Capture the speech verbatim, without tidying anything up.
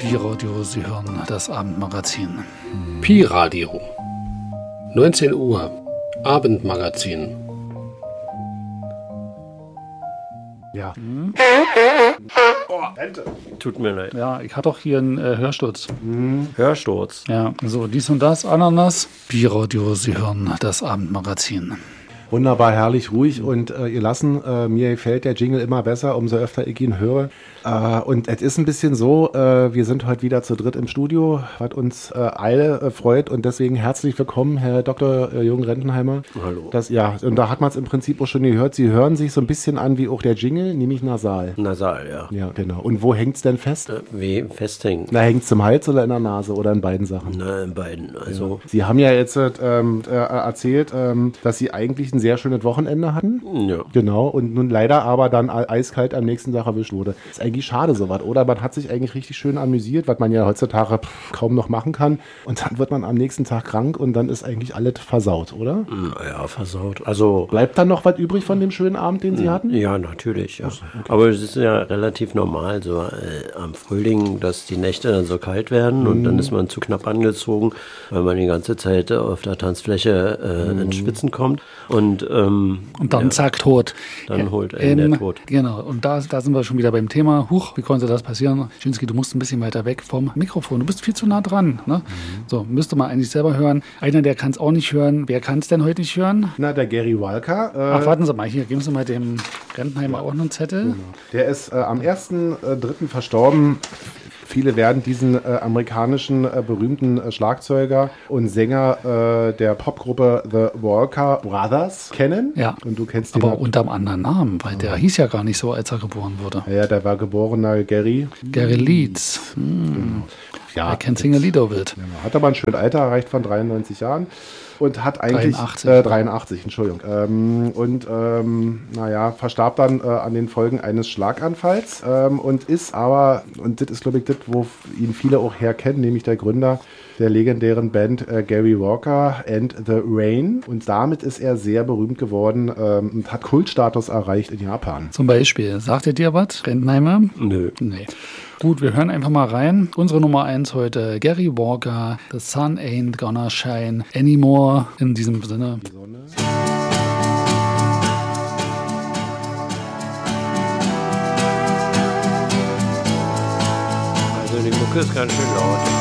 Pi-Radio, Sie hören das Abendmagazin. Pi-Radio, neunzehn Uhr, Abendmagazin. Ja. Hm? Oh, tut mir leid. Ja, ich hatte auch hier einen äh, Hörsturz. Hm. Hörsturz. Ja, so dies und das, Ananas. Pi-Radio, Sie hören das Abendmagazin. Wunderbar, herrlich, ruhig und äh, ihr lassen, äh, mir gefällt der Jingle immer besser, umso öfter ich ihn höre. Äh, und es ist ein bisschen so, äh, wir sind heute wieder zu dritt im Studio, was uns äh, alle äh, freut und deswegen herzlich willkommen, Herr Doktor Äh, Jürgen Rentenheimer. Hallo. Das, ja, und da hat man es im Prinzip auch schon gehört, Sie hören sich so ein bisschen an wie auch der Jingle, nämlich nasal. Nasal, ja. Ja, genau. Und wo hängt's denn fest? Äh, wie festhängen? Na, hängt's im Hals oder in der Nase oder in beiden Sachen? Na, in beiden. Also. Ja. Sie haben ja jetzt ähm, äh, erzählt, ähm, dass Sie eigentlich ein sehr schönes Wochenende hatten. Ja. Genau, und nun leider aber dann eiskalt am nächsten Tag erwischt wurde. Ist eigentlich schade sowas, oder? Man hat sich eigentlich richtig schön amüsiert, was man ja heutzutage pff, kaum noch machen kann. Und dann wird man am nächsten Tag krank und dann ist eigentlich alles versaut, oder? Naja, versaut. Also. Bleibt dann noch was übrig von dem schönen Abend, den Sie hatten? Ja, natürlich, ja. Okay. Aber es ist ja relativ normal, so äh, am Frühling, dass die Nächte dann so kalt werden mm. und dann ist man zu knapp angezogen, weil man die ganze Zeit auf der Tanzfläche äh, mm. ins Schwitzen kommt. Und ähm, Und dann ja, zack, tot. Dann holt einen ähm, der Tod. Genau, und da, da sind wir schon wieder beim Thema. Huch, wie konnte das passieren? Schinski, du musst ein bisschen weiter weg vom Mikrofon. Du bist viel zu nah dran. Ne? Mhm. So, müsste man eigentlich selber hören. Einer, der kann es auch nicht hören. Wer kann es denn heute nicht hören? Na, der Gary Walker. Äh, Ach, warten Sie mal, hier, geben Sie mal dem Rentenheimer ja. auch noch einen Zettel. Genau. Der ist äh, am ersten dritten verstorben. Viele werden diesen äh, amerikanischen äh, berühmten äh, Schlagzeuger und Sänger äh, der Popgruppe The Walker Brothers kennen. Ja, und du kennst den aber unter einem anderen Namen, weil der hieß ja gar nicht so, als er geboren wurde. Ja, der war geborener Gary. Gary Leeds. Hm. Genau. Ja, er kennt Singer Liederwild. Genau. Hat aber ein schönes Alter erreicht von dreiundneunzig Jahren. Und hat eigentlich dreiundachtzig, äh, dreiundachtzig, Entschuldigung. Ähm, und ähm, naja, verstarb dann äh, an den Folgen eines Schlaganfalls ähm, und ist aber, und das ist glaube ich das, wo ihn viele auch herkennen, nämlich der Gründer der legendären Band äh, Gary Walker and the Rain. Und damit ist er sehr berühmt geworden ähm, und hat Kultstatus erreicht in Japan. Zum Beispiel, sagt ihr dir was, Rentenheimer? Nö. Nee. Gut, wir hören einfach mal rein. Unsere Nummer eins heute, Gary Walker, The Sun Ain't Gonna Shine Anymore. In diesem Sinne. Die Sonne. Also die Mucke ist ganz schön laut.